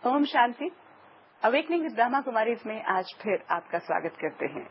Om Shanti. Awakening with Brahma Kumaris में आज फिर आपका स्वागत करते हैं।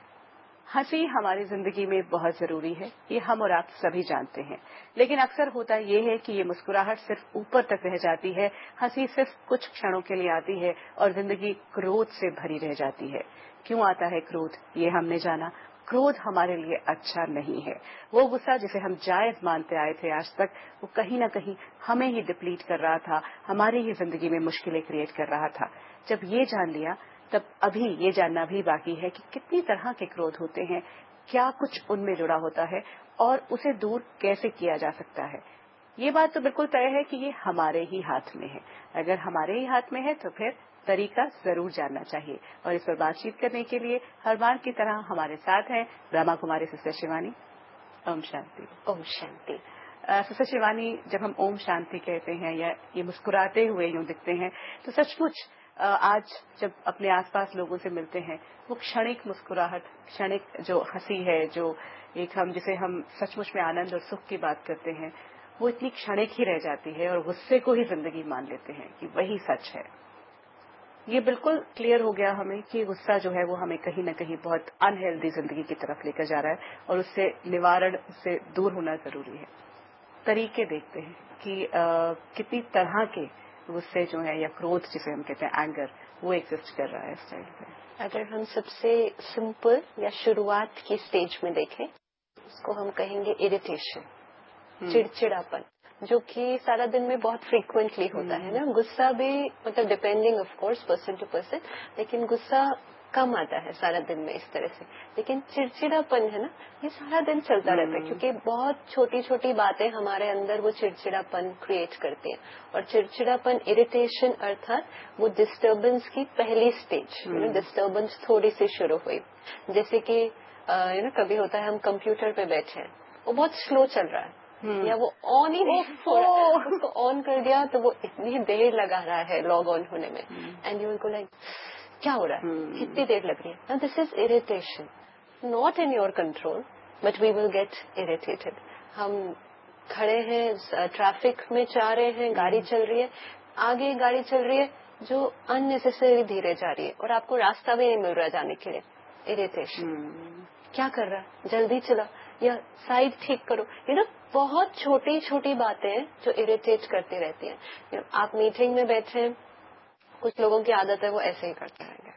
हंसी हमारी जिंदगी में बहुत जरूरी है, ये हम और आप सभी जानते हैं, लेकिन अक्सर होता ये है कि ये मुस्कुराहट सिर्फ ऊपर तक रह जाती है, हंसी सिर्फ कुछ क्षणों के लिए आती है और जिंदगी क्रोध से भरी रह जाती है। क्यों आता है क्रोध, ये हमने जाना। क्रोध हमारे लिए अच्छा नहीं है। वो गुस्सा जिसे हम जायज मानते आए थे आज तक, वो कहीं न कहीं हमें ही डिप्लीट कर रहा था, हमारी ही जिंदगी में मुश्किलें क्रिएट कर रहा था। जब ये जान लिया, तब अभी ये जानना भी बाकी है कि कितनी तरह के क्रोध होते हैं, क्या कुछ उनमें जुड़ा होता है और उसे दूर कैसे किया जा सकता है। ये बात तो बिल्कुल तय है कि ये हमारे ही हाथ में है। अगर हमारे ही हाथ में है तो फिर तरीका जरूर जानना चाहिए। और इस पर बातचीत करने के लिए हर बार की तरह हमारे साथ हैं ब्रह्मा कुमारी सिस्टर शिवानी। ओम शांति। ओम शांति। सिस्टर शिवानी, जब हम ओम शांति कहते हैं या ये मुस्कुराते हुए यूं दिखते हैं, तो सचमुच आज जब अपने आसपास लोगों से मिलते हैं, वो क्षणिक मुस्कुराहट, क्षणिक जो हंसी है, जो एक हम जिसे हम सचमुच में आनंद और सुख की बात करते हैं, वो इतनी क्षणिक ही रह जाती है और गुस्से को ही जिंदगी मान लेते हैं कि वही सच है। ये बिल्कुल क्लियर हो गया हमें कि गुस्सा जो है वो हमें कहीं न कहीं बहुत अनहेल्दी जिंदगी की तरफ लेकर जा रहा है और उससे निवारण, उससे दूर होना जरूरी है। तरीके देखते हैं कि कितनी तरह के गुस्से जो है या क्रोध जिसे हम कहते हैं एंगर, वो एग्जिस्ट कर रहा है इस टाइम पे। अगर हम सबसे सिंपल या शुरुआत की स्टेज में देखें, उसको हम कहेंगे इरिटेशन, चिड़चिड़ापन, जो कि सारा दिन में बहुत फ्रीक्वेंटली होता है ना। गुस्सा भी मतलब depending of course person to person, लेकिन गुस्सा कम आता है सारा दिन में इस तरह से। लेकिन चिड़चिड़ापन है ना, ये सारा दिन चलता रहता है, क्योंकि बहुत छोटी छोटी बातें हमारे अंदर वो चिड़चिड़ापन क्रिएट करती हैं। और चिड़चिड़ापन, इरिटेशन अर्थात वो डिस्टर्बेंस की पहली स्टेज, डिस्टर्बेंस थोड़ी सी शुरू हुई। जैसे कि कभी होता है हम कंप्यूटर पे बैठे हैं, वो बहुत स्लो चल रहा है, या वो ऑन ही नहीं हो रहा है, उसको ऑन कर दिया तो वो इतनी देर लगा रहा है लॉग ऑन होने में, and you will go like क्या हो रहा है, कितनी देर लग रही है। Now this is irritation, not in your control, but we will get irritated. हम खड़े हैं, ट्रैफिक में जा रहे हैं, गाड़ी चल रही है, आगे गाड़ी चल रही है जो अननेसेसरी धीरे जा रही है और आपको रास्ता भी नहीं मिल रहा जाने के लिए, इरिटेशन। क्या कर रहा है, जल्दी चला, या साइड ठीक करो। बहुत छोटी छोटी बातें जो इरिटेट करती रहती हैं। आप मीटिंग में बैठे हैं, कुछ लोगों की आदत है वो ऐसे ही करते रहेंगे,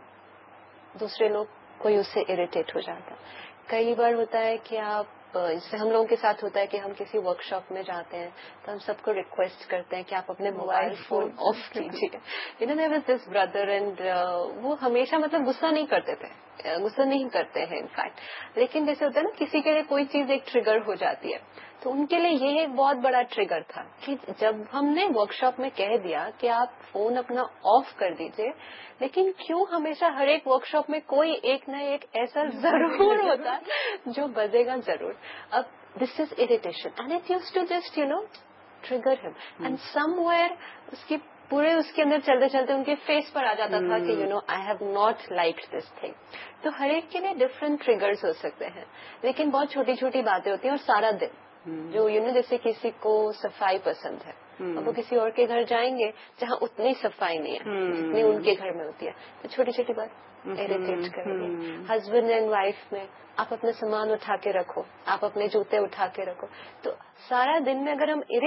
दूसरे लोग कोई उससे इरिटेट हो जाता है। कई बार होता है कि आप, जैसे हम लोगों के साथ होता है कि हम किसी वर्कशॉप में जाते हैं तो हम सबको रिक्वेस्ट करते हैं कि आप अपने मोबाइल फोन ऑफ कीजिए। There was this brother and वो हमेशा मतलब गुस्सा नहीं करते थे, गुस्सा नहीं करते हैं इनफैक्ट, लेकिन जैसे होता है ना किसी के लिए कोई चीज एक ट्रिगर हो जाती है, तो उनके लिए ये एक बहुत बड़ा ट्रिगर था कि जब हमने वर्कशॉप में कह दिया कि आप फोन अपना ऑफ कर दीजिए, लेकिन क्यों हमेशा हर एक वर्कशॉप में कोई एक न एक ऐसा जरूर होता है जो बजेगा जरूर। अब this is irritation and it used to just trigger him, and somewhere उसकी पूरे उसके अंदर चलते चलते उनके फेस पर आ जाता था कि I have not liked this thing. तो हर एक के लिए डिफरेंट ट्रिगर्स हो सकते हैं, लेकिन बहुत छोटी छोटी बातें होती हैं। और सारा दिन जो जैसे किसी को सफाई पसंद है, अब वो किसी और के घर जाएंगे जहाँ उतनी सफाई नहीं है जितनी उनके घर में होती है, तो छोटी छोटी बात इरिटेट करेंगे। हस्बैंड एंड वाइफ में आप अपना सामान उठा के रखो, आप अपने जूते उठा के रखो, तो सारा दिन में अगर हम